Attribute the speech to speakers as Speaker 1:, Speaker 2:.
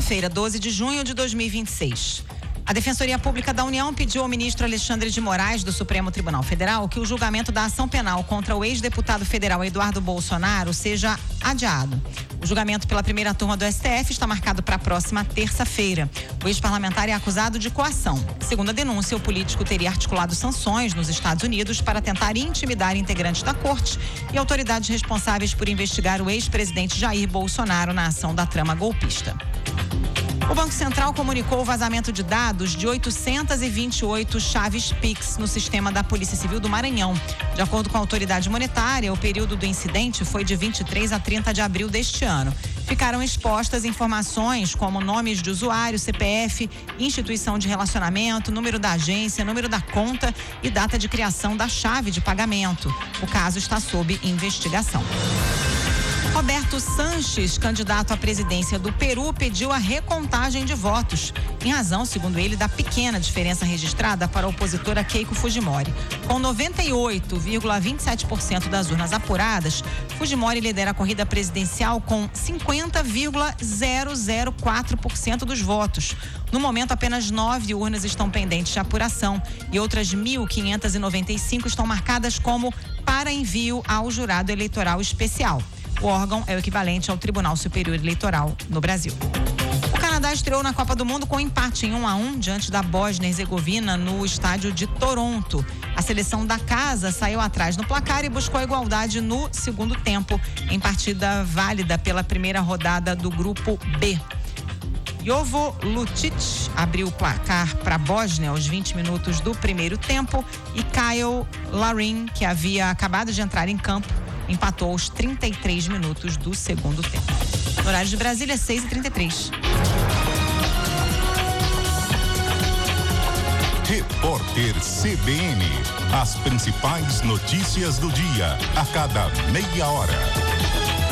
Speaker 1: Terça-feira, 12 de junho de 2026. A Defensoria Pública da União pediu ao ministro Alexandre de Moraes, do Supremo Tribunal Federal, que o julgamento da ação penal contra o ex-deputado federal Eduardo Bolsonaro seja adiado. O julgamento pela primeira turma do STF está marcado para a próxima terça-feira. O ex-parlamentar é acusado de coação. Segundo a denúncia, o político teria articulado sanções nos Estados Unidos para tentar intimidar integrantes da corte e autoridades responsáveis por investigar o ex-presidente Jair Bolsonaro na ação da trama golpista. O Banco Central comunicou o vazamento de dados de 828 chaves Pix no sistema da Polícia Civil do Maranhão. De acordo com a autoridade monetária, o período do incidente foi de 23 a 30 de abril deste ano. Ficaram expostas informações como nomes de usuário, CPF, instituição de relacionamento, número da agência, número da conta e data de criação da chave de pagamento. O caso está sob investigação. Roberto Sanches, candidato à presidência do Peru, pediu a recontagem de votos, em razão, segundo ele, da pequena diferença registrada para a opositora Keiko Fujimori. Com 98,27% das urnas apuradas, Fujimori lidera a corrida presidencial com 50,004% dos votos. No momento, apenas 9 urnas estão pendentes de apuração e outras 1.595 estão marcadas como para envio ao jurado eleitoral especial. O órgão é o equivalente ao Tribunal Superior Eleitoral no Brasil. O Canadá estreou na Copa do Mundo com empate em 1-1 diante da Bósnia e Herzegovina no estádio de Toronto. A seleção da casa saiu atrás no placar e buscou a igualdade no segundo tempo, em partida válida pela primeira rodada do Grupo B. Jovo Lucic abriu o placar para a Bósnia aos 20 minutos do primeiro tempo e Kyle Larin, que havia acabado de entrar em campo, empatou aos 33 minutos do segundo tempo. No horário de Brasília, 6h33.
Speaker 2: Repórter CBN. As principais notícias do dia, a cada meia hora.